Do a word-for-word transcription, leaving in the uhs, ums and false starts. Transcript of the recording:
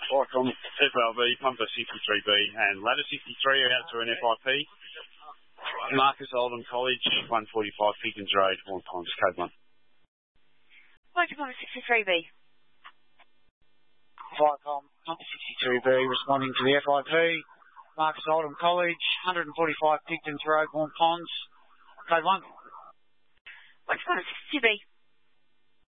Like on F L V, Pumper sixty-three B and Ladder sixty-three out to an F I P. Marcus Oldham College, one forty-five Pigtons Road, Vaughan Ponds, code one. Like Pumper sixty-three B. Viacom, Pumper sixty-two B, responding to the F I P. Marcus Oldham College, one forty-five Pigtons Road, Vaughan Ponds, code one. Like Pumper sixty-two B.